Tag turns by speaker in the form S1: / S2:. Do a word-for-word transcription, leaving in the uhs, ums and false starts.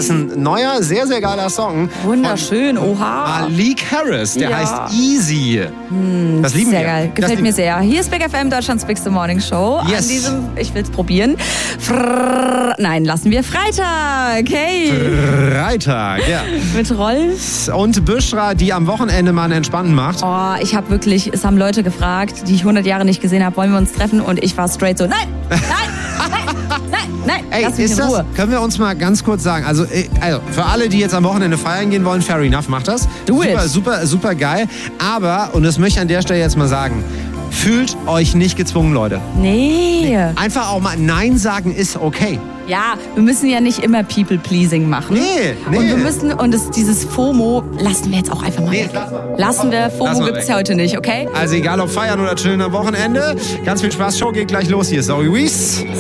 S1: ist ein neuer, sehr, sehr geiler Song.
S2: Wunderschön, oha.
S1: Malik Harris, der
S2: Ja.
S1: heißt Easy.
S2: Hm,
S1: das lieben
S2: sehr
S1: wir.
S2: geil,
S1: Das
S2: gefällt
S1: lieben
S2: mir sehr. Hier ist Big F M, Deutschlands Bigste Morning Show.
S1: Yes.
S2: An diesem, ich will's probieren. Frrrr, nein, lassen wir Freitag. Hey.
S1: Freitag, ja.
S2: Mit Rolf.
S1: Und Büschra, die am Wochenende mal einen entspannten macht.
S2: Oh, ich habe wirklich, es haben Leute gefragt, die ich hundert Jahre nicht gesehen habe, wollen wir uns treffen? Und ich war straight so, nein, nein, nein, nein, nein,
S1: Ey,
S2: lass mich
S1: ist
S2: in
S1: das,
S2: Ruhe.
S1: können wir uns mal ganz kurz sagen, also, äh, also für alle, die jetzt am Wochenende feiern gehen wollen, fair enough, macht das.
S2: Do
S1: super,
S2: it.
S1: super, super geil. Aber, und das möchte ich an der Stelle jetzt mal sagen, fühlt euch nicht gezwungen, Leute.
S2: Nee.
S1: Einfach auch mal Nein sagen ist okay.
S2: Ja, wir müssen ja nicht immer People-Pleasing machen.
S1: Nee, nee.
S2: Und wir müssen, und das, dieses FOMO lassen wir jetzt auch einfach mal
S1: Nee,
S2: weg.
S1: lass mal.
S2: Lassen wir,
S1: Lass
S2: FOMO
S1: mal
S2: gibt's
S1: weg.
S2: ja heute nicht, okay?
S1: Also egal ob feiern oder chillen am Wochenende. Ganz viel Spaß, Show geht gleich los. Hier ist Zoe Wees.